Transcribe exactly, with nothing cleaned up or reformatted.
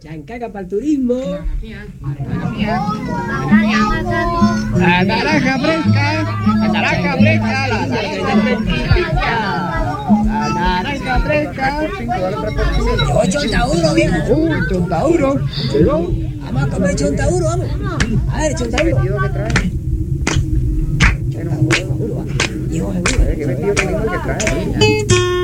Chancaca para el turismo. La naranja fresca, la naranja fresca, la naranja fresca. La naranja fresca. Yo chontaduro, viejo. Uy, chontaduro. Llegó. Vamos a comer chontaduro, vamos. A ver, chontaduro. ¿Qué trae? Seguro, va. Hijo, seguro. ¿Qué vestido tenemos que trae?